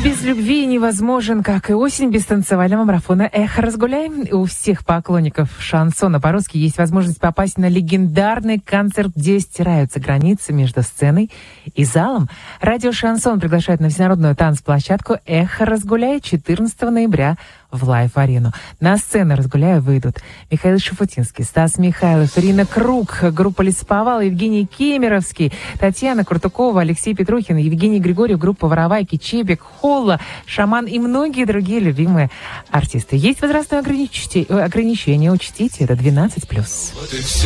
без любви невозможен, как и осень без танцевального марафона «Эхо разгуляем». У всех поклонников шансона по-русски есть возможность попасть на легендарный концерт, где стираются границы между сценой и залом. Радио «Шансон» приглашает на всенародную танцплощадку «Эхо разгуляй» 14 ноября в Лайв-арену. На сцену «Разгуляя» выйдут Михаил Шафутинский, Стас Михайлов, Ирина Круг, группа «Лесоповал», Евгений Кемеровский, Татьяна Куртукова, Алексей Петрухин, Евгений Григорьев, группа «Воровайки», Чебик, Холла, Шаман и многие другие любимые артисты. Есть возрастное ограничение, учтите, это 12+.